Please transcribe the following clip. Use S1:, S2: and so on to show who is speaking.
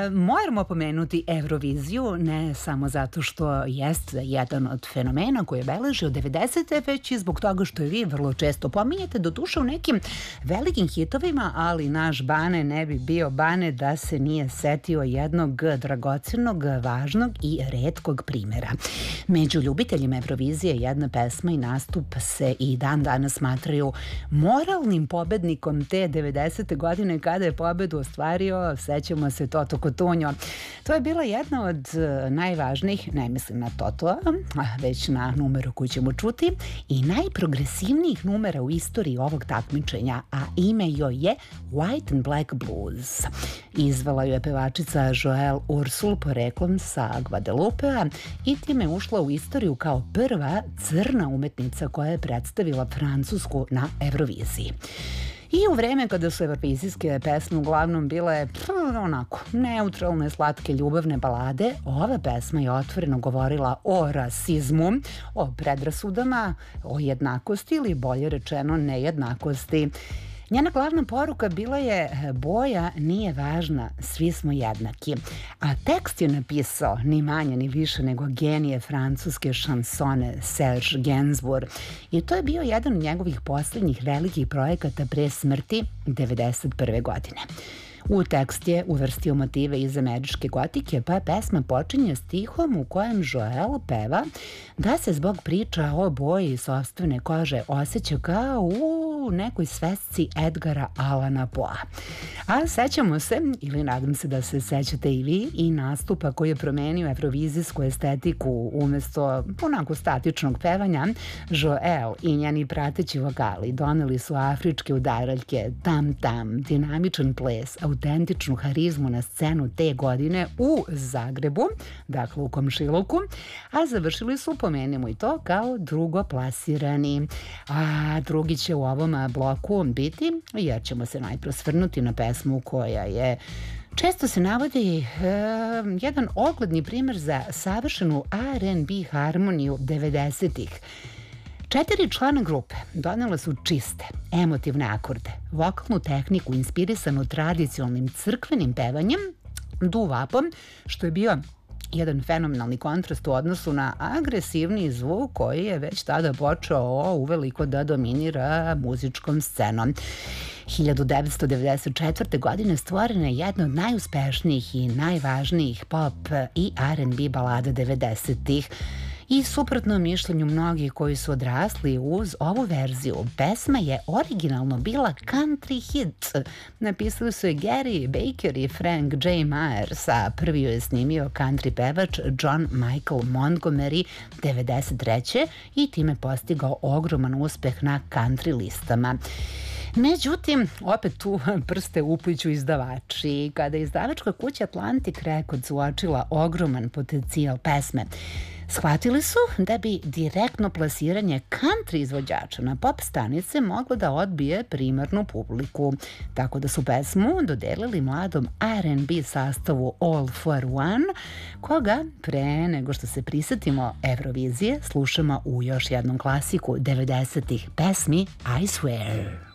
S1: Moramo pomenuti Euroviziju, ne samo zato što jeste jedan od fenomena koji je beležio 90. već i zbog toga što je vi vrlo često pominjete, doduše u nekim velikim hitovima, ali naš Bane ne bi bio Bane da se nije setio jednog dragocenog, važnog i retkog primera. Među ljubiteljima Eurovizije jedna pesma i nastup se i dan danas smatraju moralnim pobednikom te 90. godine kada je pobedu ostvario, sećamo se Toto Cotugno. To je bila jedna od najvažnijih, ne mislim na Toto, već na numeru koju ćemo čuti, i najprogresivnijih numera u istoriji ovog takmičenja, a ime joj je White and Black Blues. Izvela ju je pevačica Joelle Ursul, poreklom sa Guadelupea, i time ušla u istoriju kao prva crna umetnica koja je predstavila Francusku na Euroviziji. I u vreme kada su evrovizijske pesme uglavnom bile onako neutralne, slatke ljubavne balade, ova pesma je otvoreno govorila o rasizmu, o predrasudama, o jednakosti ili bolje rečeno nejednakosti. Njena glavna poruka bila je boja nije važna, svi smo jednaki. A tekst je napisao ni manje ni više nego genije francuske šansone Serge Gainsbourg. I to je bio jedan od njegovih posljednjih velikih projekata pre smrti 1991. godine. U tekst je uvrstio motive iz američke gotike, pa pesma počinje stihom u kojem Joelle peva da se zbog priča o boji sopstvene kože osjeća kao u nekoj svesci Edgara Allana Poea. A sećamo se, ili nadam se da se sećate i vi, i nastupa koji je promenio evrovizijsku estetiku. Umesto onako statičnog pevanja, Joelle i njeni prateći vokali doneli su afričke udaraljke, tam-tam, dinamičan ples, autentičnu harizmu na scenu te godine u Zagrebu, dakle u komšiluku, a završili su, pomenemo i to, kao drugoplasirani. A drugi će u ovom bloku biti, jer ćemo se najpre svrnuti na pesmu koja je često se navodi jedan ogledni primer za savršenu R&B harmoniju 90-ih. 4 člana grupe donela su čiste, emotivne akorde, vokalnu tehniku inspirisanu tradicionalnim crkvenim pevanjem, duvapom, što je bio jedan fenomenalni kontrast u odnosu na agresivni zvuk koji je već tada počeo uveliko da dominira muzičkom scenom. 1994. godine stvorena je jedna od najuspešnijih i najvažnijih pop i R&B balada 90-ih. I suprotno mišljenju mnogih koji su odrasli uz ovu verziju, pesma je originalno bila country hit. Napisali su je Gary Baker i Frank J. Myers, a prvi ju je snimio country pevač John Michael Montgomery 93. i time postigao ogroman uspeh na country listama. Međutim, opet tu prste upliću izdavači. Kada je izdavačka kuća Atlantic Records uočila ogroman potencijal pesme, shvatili su da bi direktno plasiranje country izvođača na pop stanice moglo da odbije primarnu publiku. Tako da su pesmu dodelili mladom R&B sastavu All for One, koga pre nego što se prisetimo Eurovizije slušamo u još jednom klasiku 90-ih pesmi I Swear.